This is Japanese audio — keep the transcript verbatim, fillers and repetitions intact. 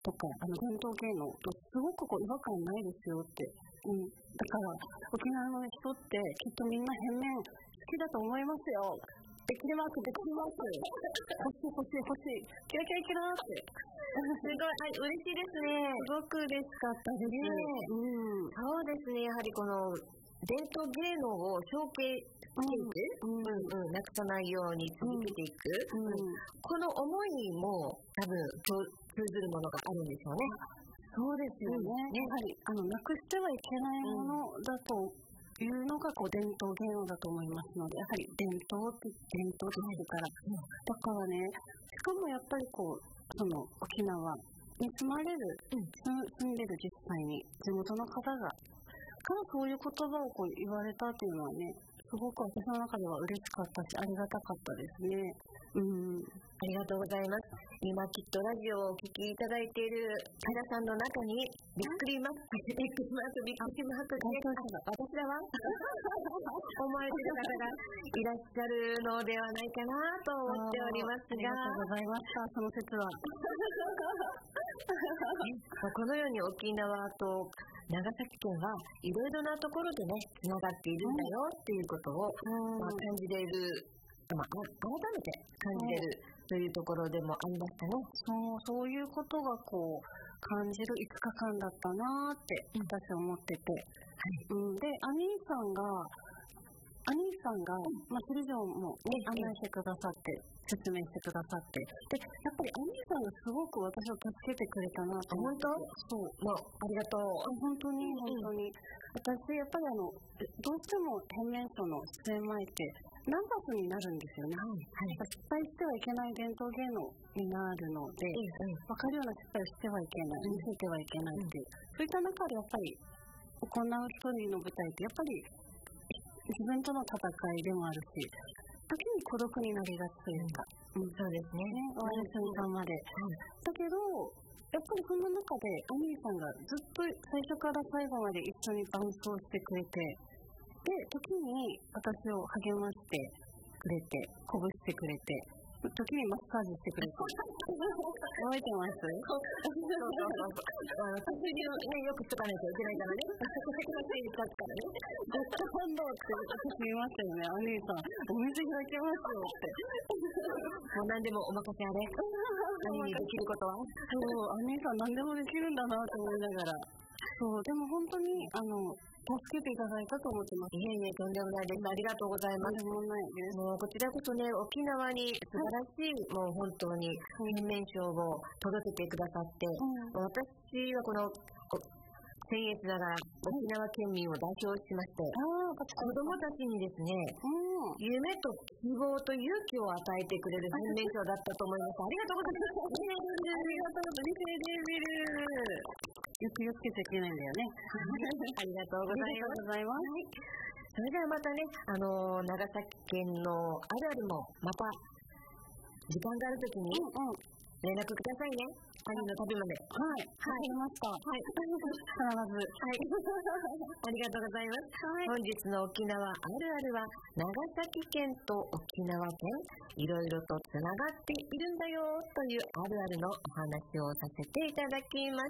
とかあの伝統芸能とすごくこう違和感ないですよって、うん、だから沖縄の人ってきっとみんな変面好きだと思いますよ。できますできます欲しい欲しい欲しいキラキラキラってすごい、はい、嬉しいですね。 すごく嬉しかったですね、 うん、そうですね。やはりこの伝統芸能を承継していく、うんうんうん、なくさないように続けていく、うんうん、この思いも多分通ずるものがあるんでしょうね。 そうですよね、うん、やはりあのなくしてはいけないものだというのがこう伝統芸能だと思いますので、やはり伝統って伝統ですから、うん、だからね、しかもやっぱりこうその沖縄に住まれる、うん、住んでる実際に地元の方がからそういう言葉をこう言われたっていうのはね、すごく私の中では嬉しかったしありがたかったですね。うん、 ありがとうございます。今きっとラジオをお聞きいただいている皆さんの中にびっくりマークびっくりマークびっくりマーク私らは思われている方がいらっしゃるのではないかなと思っておりますが、 ありがとうございました。その説はこのように沖縄と長崎県はいろいろなところでねつながっているんだよっていうことを、うんまあ、感じれる、まあ、改めて感じれる、うん、というところでもありましたね。 そう、そういうことがこう感じるいつかかんだったなって私は思ってて、はいうん、でアニーさんがアニーさんが、まあ、首里城も、ね、案内してくださって説明してくださってでやっぱりアニーさんがすごく私を助けてくれたなと思って。 本当？そうもうありがとう。 本当に本当に、うん、私やっぱりあのどうしても変面賞の出演前ってナンバスになるんですよね、はいはい、失敗してはいけない伝統芸能になるので、うんうん、分かるような失敗をしてはいけない、見せてはいけないっていう、うん、そういった中でやっぱり行う一人の舞台ってやっぱり自分との戦いでもあるし、時に孤独になりがちというか、うん、 そうですね。 終わる瞬間まで、うん、だけどやっぱりその中でアニーさんがずっと最初から最後まで一緒に伴奏してくれて、で時に私を励ましてくれて鼓舞してくれて、時にマッサージしてくれて覚えてます？そうそうそうそう。 薬をねよくつかないといけないからね。薬のせいに使ったらね。 ゴッドハンドって私言いましたよね。アニーさんお水開けますよって。 もう何でもお任せあれ。何にできることは。 そうアニーさん何でもできるんだなと思いながら。そうでも本当にあの。助けていただいたと思ってます。 いえいえ、とんでもないです。ありがとうございます。 とんでもないです。 もうこちらこそね、沖縄に素晴らしい、はい、もう本当に変面賞を届けてくださって、うん、私はこの僭越ながら沖縄県民を代表しまして、うん、子供たちにですね、うん、夢と希望と勇気を与えてくれる変面賞だったと思います。ありがとうございます。 ありがとうございます。ビルよくよくつけちゃいけないんだよね。 ありがとうございます。それではまたね、あのー、長崎県のあるあるもまた時間があるときに連絡くださいね。アニの旅まで。 はい。わかりました。はい。必ず。はい。 ありがとうございます。はい、本日の沖縄あるあるは長崎県と沖縄県いろいろとつながっているんだよというあるあるのお話をさせていただきまし